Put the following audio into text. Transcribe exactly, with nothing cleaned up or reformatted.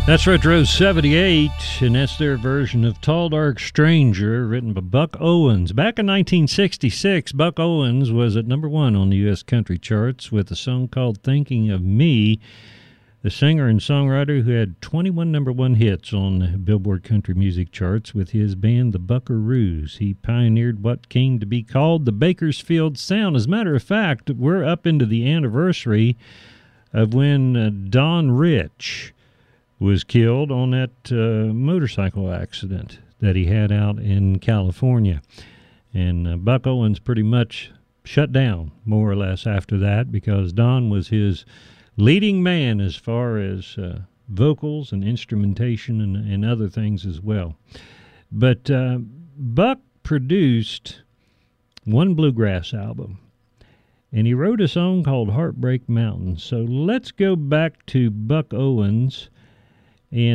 That's Retro seventy-eight, and that's their version of Tall Dark Stranger, written by Buck Owens. Back in nineteen sixty-six, Buck Owens was at number one on the U S country charts with a song called Thinking of Me, the singer and songwriter who had twenty-one number one hits on the Billboard country music charts with his band, the Buckaroos. He pioneered what came to be called the Bakersfield Sound. As a matter of fact, we're up into the anniversary of when uh, Don Rich was killed on that uh, motorcycle accident that he had out in California. And uh, Buck Owens pretty much shut down, more or less, after that, because Don was his leading man as far as uh, vocals and instrumentation and, and other things as well. But uh, Buck produced one bluegrass album, and he wrote a song called Heartbreak Mountain. So let's go back to Buck Owens